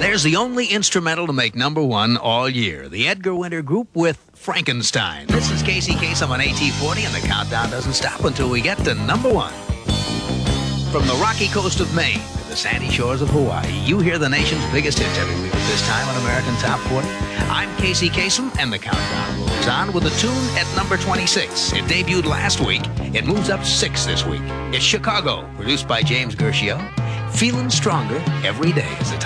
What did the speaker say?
There's the only instrumental to make number one all year. The Edgar Winter Group with Frankenstein. This is Casey Kasem on AT40, and the countdown doesn't stop until we get to number one. From the rocky coast of Maine to the sandy shores of Hawaii, you hear the nation's biggest hits every week at this time on American Top 40. I'm Casey Kasem, and the countdown rolls on with a tune at number 26. It debuted last week. It moves up 6 this week. It's Chicago, produced by James Guercio. Feeling Stronger Every Day is the title.